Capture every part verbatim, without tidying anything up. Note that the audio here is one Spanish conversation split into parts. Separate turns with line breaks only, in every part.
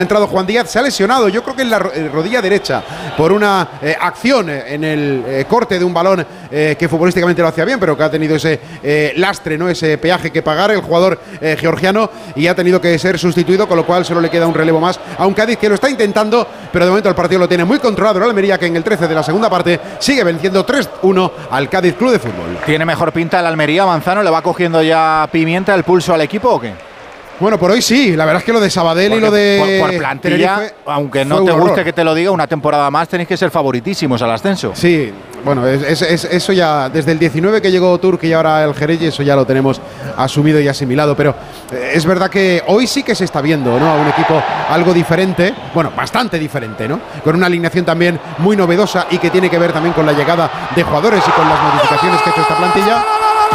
Ha entrado Juan Díaz, se ha lesionado, yo creo que en la rodilla derecha, por una eh, acción en el eh, corte de un balón eh, que futbolísticamente lo hacía bien, pero que ha tenido ese eh, lastre, ¿no? Ese peaje que pagar el jugador eh, georgiano, y ha tenido que ser sustituido, con lo cual solo le queda un relevo más a un Cádiz que lo está intentando, pero de momento el partido lo tiene muy controlado el Almería, que en el trece de la segunda parte sigue venciendo tres uno al Cádiz Club de Fútbol.
¿Tiene mejor pinta el Almería, Manzano? ¿Le va cogiendo ya pimienta el pulso al equipo o qué?
Bueno, por hoy sí, la verdad es que lo de Sabadell Porque y lo de
por, por plantilla, Tenerife, aunque no te guste que te lo diga, una temporada más tenéis que ser favoritísimos al ascenso.
Sí, bueno, es, es, es, eso ya, desde el diecinueve que llegó Turk y ahora el Jerez, eso ya lo tenemos asumido y asimilado, pero eh, es verdad que hoy sí que se está viendo, ¿no? A un equipo algo diferente, bueno, bastante diferente, ¿no? Con una alineación también muy novedosa y que tiene que ver también con la llegada de jugadores y con las modificaciones que ha hecho esta plantilla.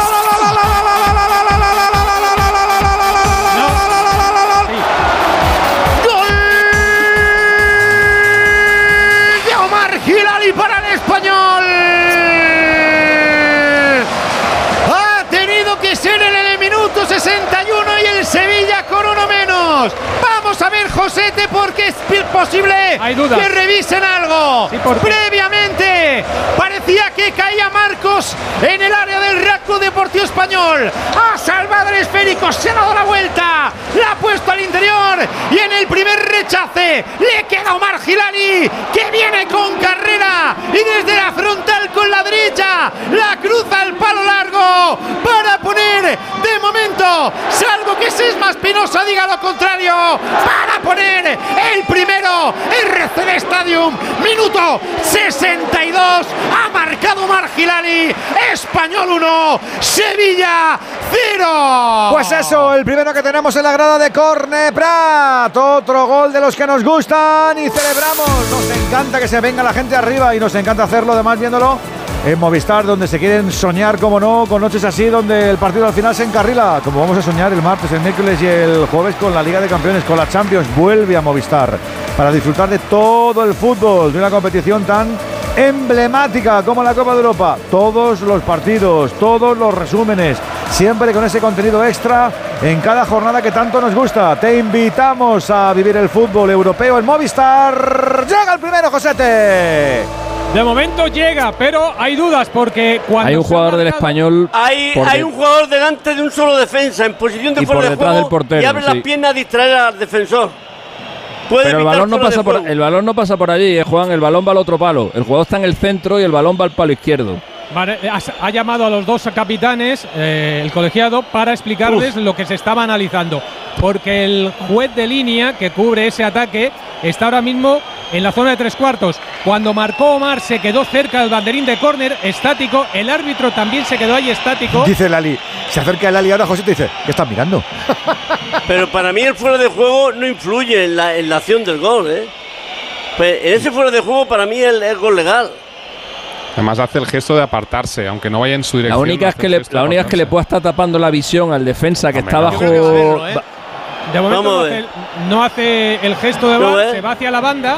Para el Español. Ha tenido que ser en el minuto sesenta y uno y el Sevilla con uno menos. Vamos a ver, Josete, porque es posible que revisen algo. Sí, previamente parecía que caía Marcos en el área del R A C Club Deportivo Español. Ha salvado el esférico, se ha dado la vuelta, la ha puesto al interior y en el primer rechace le queda Omar Gilani, que viene con carrera y desde la frontal con la derecha la cruza al palo largo para poner de momento, salvo que Sesma Espinosa diga lo contrario, para poner el primero. R C D Stadium, minuto sesenta y dos, ha marcado Omar Gilani. Español uno, Sevilla cero.
Pues eso, el primero que tenemos en la grada de Corne Prat, otro gol de los que nos gustan y celebramos. Nos encanta que se venga la gente arriba y nos encanta hacerlo, además viéndolo en Movistar, donde se quieren soñar, como no, con noches así donde el partido al final se encarrila, como vamos a soñar el martes, el miércoles y el jueves con la Liga de Campeones, con la Champions. Vuelve a Movistar para disfrutar de todo el fútbol, de una competición tan emblemática como la Copa de Europa. Todos los partidos, todos los resúmenes, siempre con ese contenido extra en cada jornada que tanto nos gusta. Te invitamos a vivir el fútbol europeo en Movistar. Llega el primero, Josete.
De momento llega, pero hay dudas porque cuando
hay un jugador del Español,
hay, hay un jugador delante de un solo defensa en posición de fuera de juego
del portero,
y abre sí. las piernas a distraer al defensor.
Puede pero el balón no pasa por el balón no pasa por allí, eh, Juan, el balón va al otro palo. El jugador está en el centro y el balón va al palo izquierdo.
Vale, ha llamado a los dos capitanes, eh, el colegiado, para explicarles Uf. lo que se estaba analizando, porque el juez de línea que cubre ese ataque está ahora mismo en la zona de tres cuartos. Cuando marcó Omar se quedó cerca del banderín de córner, estático. El árbitro también se quedó ahí estático.
Dice Lali, se acerca el Lali ahora, José te dice, ¿qué estás mirando?
Pero para mí el fuera de juego no influye en la, en la acción del gol, ¿eh? Pues en ese fuera de juego para mí es el, el gol legal.
Además hace el gesto de apartarse, aunque no vaya en su dirección.
La única, es que, le, la única es que le pueda estar tapando la visión al defensa que no, está bajo…
Verlo, ¿eh? De momento no hace, no hace el gesto de bar, se va hacia la banda.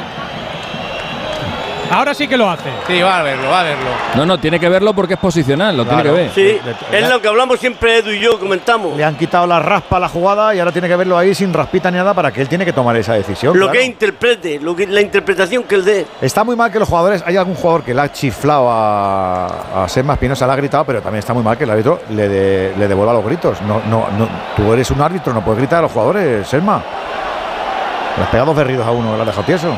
Ahora sí que lo hace.
Sí, va a verlo, va a verlo.
No, no, tiene que verlo porque es posicional, lo claro. tiene que ver.
Sí, es lo que hablamos siempre Edu y yo, comentamos.
Le han quitado la raspa a la jugada y ahora tiene que verlo ahí sin raspita ni nada para que él tiene que tomar esa decisión.
Lo
claro.
que interprete, lo que, la interpretación que él dé.
Está muy mal que los jugadores, hay algún jugador que le ha chiflado a, a Sesma Espinosa, le ha gritado, pero también está muy mal que el árbitro le, de, le devuelva los gritos. No, no, no, tú eres un árbitro, no puedes gritar a los jugadores, Sesma. Le has pegado dos berridos a uno, le has dejado tieso.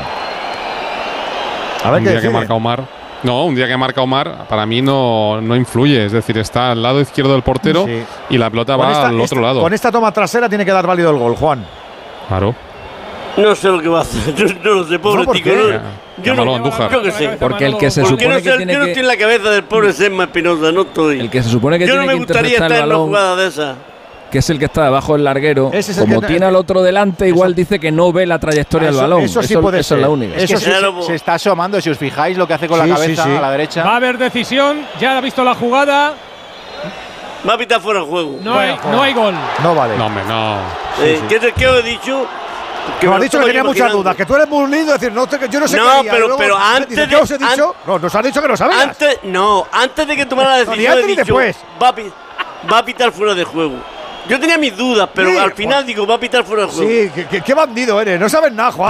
A ver un día que marca Omar. No, un día que marca Omar, para mí no, no influye. Es decir, está al lado izquierdo del portero sí. y la pelota con va esta, al otro
esta,
lado.
Con esta toma trasera tiene que dar válido el gol, Juan.
Claro.
No sé lo que va a hacer. Yo no lo sé, pobre
no,
tico. No,
yo no, Andújar.
Yo que sé.
Porque el que se supone
no sé,
que tiene
yo no
que…
estoy en la cabeza del pobre Sesma Espinosa, no estoy.
El que se supone que
yo
tiene
no me
que
gustaría
estar
en
una
jugada de esa.
Que es el que está debajo del larguero,
es
como
que,
tiene al otro delante, igual eso, dice que no ve la trayectoria
eso,
del balón.
Eso sí
eso,
puede
eso
ser.
es la única.
Es que
eso
se,
sí,
se está asomando, si os fijáis lo que hace con
sí,
la cabeza
sí, sí.
a la derecha.
Va a haber decisión, ya ha visto la jugada.
Va a pitar fuera el juego.
No, hay, no hay gol.
No vale.
No, hombre, no.
Eh, sí, sí. ¿Qué, ¿Qué os he dicho?
Que me has dicho que tenía muchas dudas, que tú eres muy lindo, decir, no, yo no sé
no,
qué haría.
pero,
luego,
pero antes
dice,
de…
¿qué os he dicho? An no, nos has dicho que no sabías.
Antes, no, antes de que tomara la decisión
no,
he dicho, va a, va a pitar fuera de juego. Yo tenía mis dudas, pero
sí,
al final digo, va a pitar fuera de juego.
Sí, qué, qué bandido eres. No sabes nada, Juan.